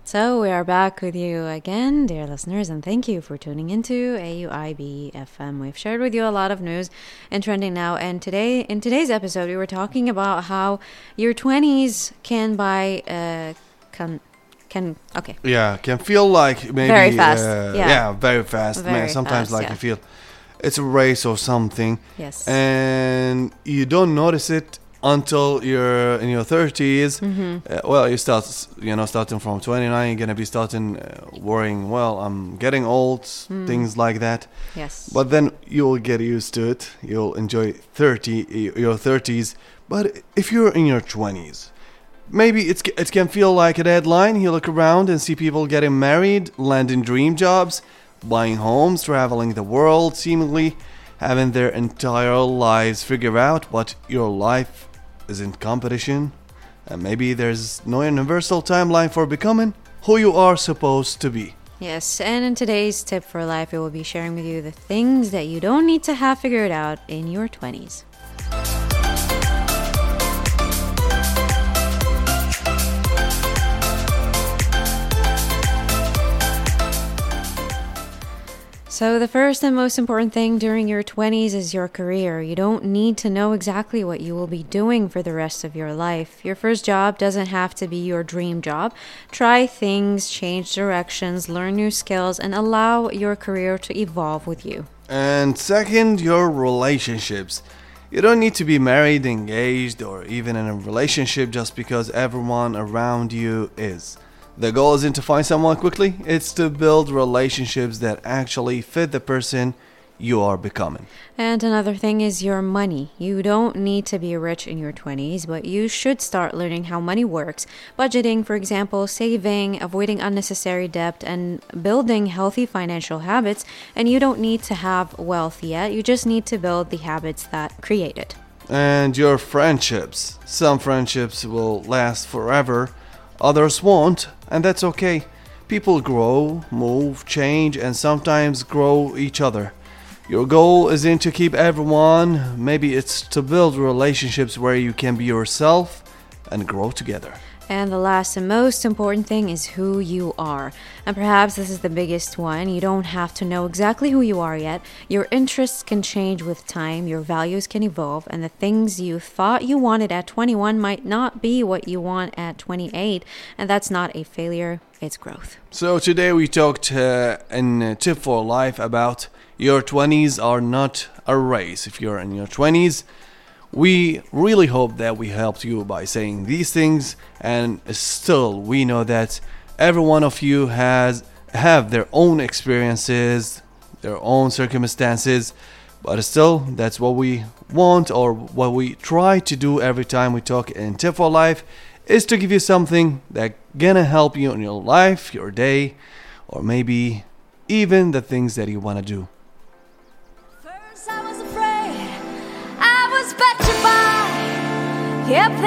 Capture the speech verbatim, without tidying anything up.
So we are back with you again, dear listeners, and thank you for tuning into A U I B F M. We've shared with you a lot of news and trending now, and today, in today's episode, we were talking about how your twenties can buy, uh, can, can, okay. Yeah, can feel like maybe Very fast, uh, yeah. yeah, very fast. Very Man, sometimes fast, like yeah. you feel it's a race or something, Yes. and you don't notice it until you're in your thirties. Mm-hmm. Uh, well, you start, you know, starting from twenty-nine, you're gonna be starting uh, worrying. Well, I'm getting old, Mm. things like that. Yes. But then you'll get used to it. You'll enjoy thirty, y- your thirties. But if you're in your twenties, maybe it's it can feel like a deadline. You look around and see people getting married, landing dream jobs, buying homes, traveling the world, seemingly having their entire lives figure out. But your life is in competition, and maybe there's no universal timeline for becoming who you are supposed to be. Yes, and in today's tip for life, we will be sharing with you the things that you don't need to have figured out in your twenties. So the first and most important thing during your twenties is your career. You don't need to know exactly what you will be doing for the rest of your life. Your first job doesn't have to be your dream job. Try things, change directions, learn new skills, and allow your career to evolve with you. And second, your relationships. You don't need to be married, engaged, or even in a relationship just because everyone around you is. The goal isn't to find someone quickly, it's to build relationships that actually fit the person you are becoming. And another thing is your money. You don't need to be rich in your twenties, but you should start learning how money works. Budgeting, for example, saving, avoiding unnecessary debt, and building healthy financial habits. And you don't need to have wealth yet, you just need to build the habits that create it. And your friendships. Some friendships will last forever, others won't, and that's okay. People grow, move, change, and sometimes grow each other. Your goal isn't to keep everyone, maybe it's to build relationships where you can be yourself and grow together. And the last and most important thing is who you are. And perhaps this is the biggest one. You don't have to know exactly who you are yet. Your interests can change with time, your values can evolve, and the things you thought you wanted at twenty-one might not be what you want at twenty-eight. And that's not a failure, it's growth. So today we talked uh, in uh, Tip for Life about your twenties are not a race. If you're in your twenties, we really hope that we helped you by saying these things, and still we know that every one of you has have their own experiences, their own circumstances, but still that's what we want, or what we try to do every time we talk in Tip for Life, is to give you something that gonna help you in your life, your day, or maybe even the things that you want to do. First I was afraid, I was petrified, kept